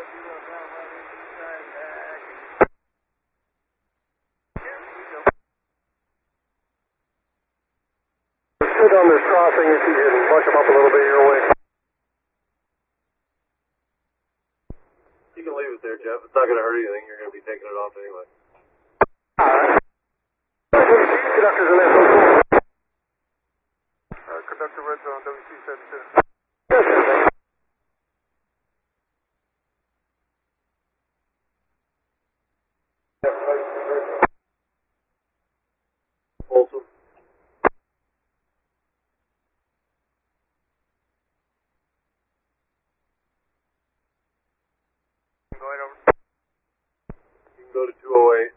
Sit on this crossing if you can push them up a little bit your way. You can leave it there, Jeff. It's not going to hurt anything. You're going to be taking it off anyway. Alright. Conductors in there. Conductor red zone, WC-72. Yes, sir. Folsom. Going over. You can go to 208.